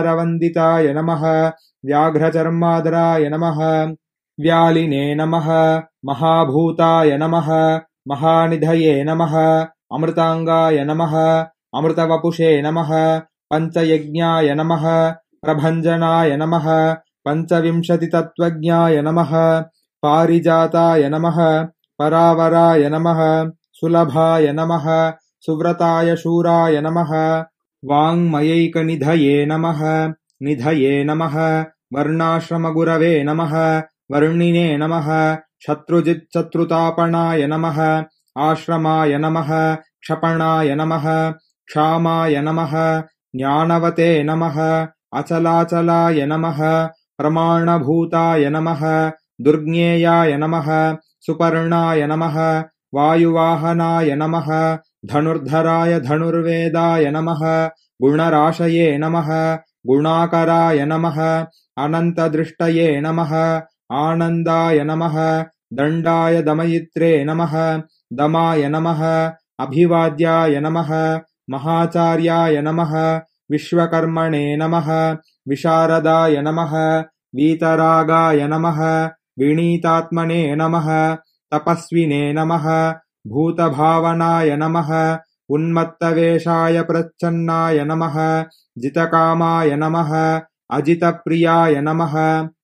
रवन्दिताय नमः व्याघ्रचर्मादराय नमः व्यालिने नमः महाभूताय नमः महानिधये नमः अमृतांगाय नमः अमृतवपुषे नमः पंचयज्ञाय नमः प्रभञ्जनाय नमः पंचविंशतितत्त्वज्ञाय नमः पारिजाताय नमः परावराय नमः सुलभाय नमः सुव्रताय शूराय नमः वाङ्मयैकनिधये नमः निधये नमः वर्णाश्रमगुरवे नमः वर्णिने नमः शत्रुजिच्शत्रुतापणाय नमः आश्रमाय नमः क्षपणाय नमः क्षामाय नमः ज्ञानवते नमः अचलाचलाय नमः प्रमाणभूताय नमः दुर्ज्ञेयाय नमः सुपर्णाय नमः वायुवाहनाय नमः धनुर्धराय धनुर्वेदाय नमः गुणराशये नमः गुणाकराय नमः अनन्तदृष्टये नमः आनन्दाय नमः दण्डाय दमयित्रे नमः दमाय नमः अभिवाद्याय नमः महाचार्याय नमः विश्वकर्मणे नमः विशारदाय नमः वीतरागाय नमः विनीतात्मने नमः तपस्विने नमः भूतभावनाय नमः उन्मत्तवेषाय प्रच्छन्नाय नमः जितकामाय नमः अजितप्रियाय नमः